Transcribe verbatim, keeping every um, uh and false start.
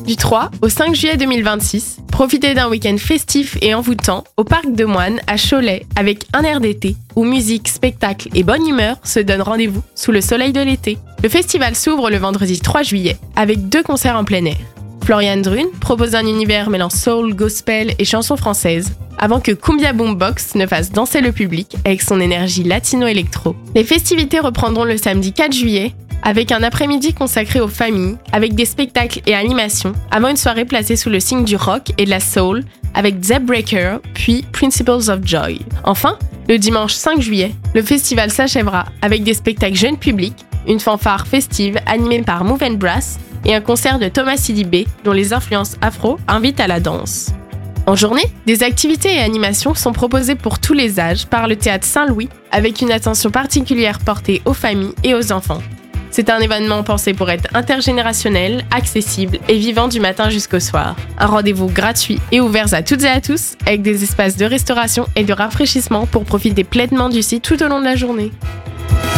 Du trois au cinq juillet deux mille vingt-six, profitez d'un week-end festif et envoûtant au Parc de Moine à Cholet avec un air d'été où musique, spectacle et bonne humeur se donnent rendez-vous sous le soleil de l'été. Le festival s'ouvre le vendredi trois juillet avec deux concerts en plein air. Florian Drune propose un univers mêlant soul, gospel et chansons françaises, avant que Cumbia Boombox ne fasse danser le public avec son énergie latino-électro. Les festivités reprendront le samedi quatre juillet, avec un après-midi consacré aux familles, avec des spectacles et animations, avant une soirée placée sous le signe du rock et de la soul, avec Zeb Breaker, puis Principles of Joy. Enfin, le dimanche cinq juillet, le festival s'achèvera avec des spectacles jeunes publics, une fanfare festive animée par Move and Brass, et un concert de Thomas Sidibé dont les influences afro invitent à la danse. En journée, des activités et animations sont proposées pour tous les âges par le Théâtre Saint-Louis avec une attention particulière portée aux familles et aux enfants. C'est un événement pensé pour être intergénérationnel, accessible et vivant du matin jusqu'au soir. Un rendez-vous gratuit et ouvert à toutes et à tous avec des espaces de restauration et de rafraîchissement pour profiter pleinement du site tout au long de la journée.